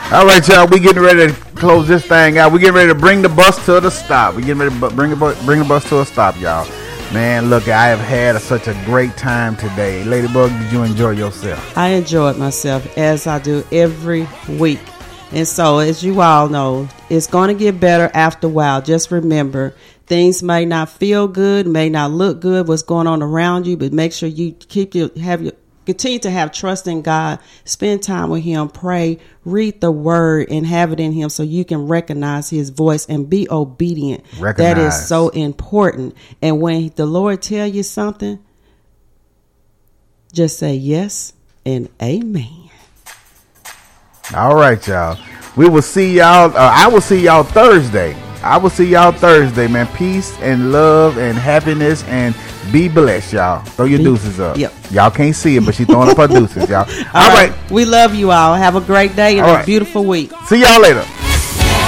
All right, y'all. We getting ready to close this thing out. We getting ready to bring the bus to the stop. We getting ready to bring the bus to a stop, y'all. Man, look, I have had such a great time today. Ladybug, did you enjoy yourself? I enjoyed myself as I do every week. And so, as you all know, it's going to get better after a while. Just remember, things may not feel good, may not look good, what's going on around you, but make sure you continue to have trust in God, spend time with Him, pray, read the Word, and have it in Him so you can recognize His voice and be obedient. That is so important. And when the Lord tell you something, just say yes and amen. All right, y'all. We will see y'all. I will see y'all Thursday. Man. Peace and love and happiness and be blessed, y'all. Throw your deuces up. Yep. Y'all can't see it, but she's throwing up her deuces, y'all. All right. We love you all. Have a great day and a beautiful week. See y'all later.